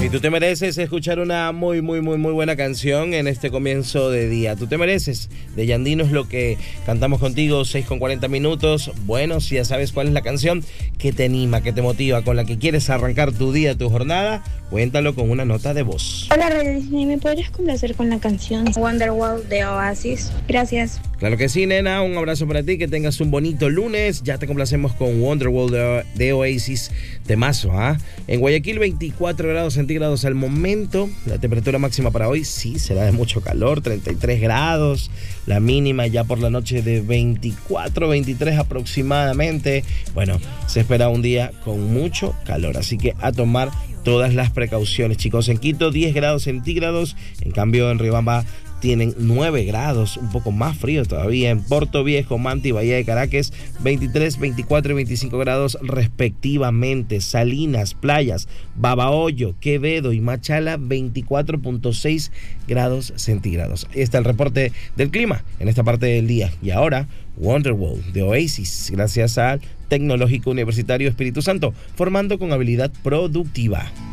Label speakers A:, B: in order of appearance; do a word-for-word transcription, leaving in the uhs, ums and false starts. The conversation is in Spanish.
A: Y tú te mereces escuchar una muy, muy, muy, muy buena canción en este comienzo de día. Tú te mereces. De Yandino es lo que cantamos contigo, seis con cuarenta minutos. Bueno, si ya sabes cuál es la canción que te anima, que te motiva, con la que quieres arrancar tu día, tu jornada, cuéntalo con una nota de voz.
B: Hola, Radio Disney, ¿me podrías complacer con la canción Wonderwall de Oasis? Gracias.
A: Claro que sí, nena. Un abrazo para ti. Que tengas un bonito lunes. Ya te complacemos con Wonderwall de, de Oasis. Temazo, ¿ah? ¿eh? En Guayaquil, veinticuatro grados centígrados al momento. La temperatura máxima para hoy sí será de mucho calor, treinta y tres grados. La mínima ya por la noche de veinticuatro, veintitrés aproximadamente. Bueno, se espera un día con mucho calor. Así que a tomar todas las precauciones, chicos. En Quito, diez grados centígrados. En cambio, en Riobamba tienen nueve grados, un poco más frío todavía. En Puerto Viejo, Manta y Bahía de Caracas, veintitrés, veinticuatro y veinticinco grados respectivamente. Salinas, Playas, Babahoyo, Quevedo y Machala, veinticuatro punto seis grados centígrados. Ahí está el reporte del clima en esta parte del día. Y ahora, Wonderwall de Oasis, gracias al Tecnológico Universitario Espíritu Santo, formando con habilidad productiva.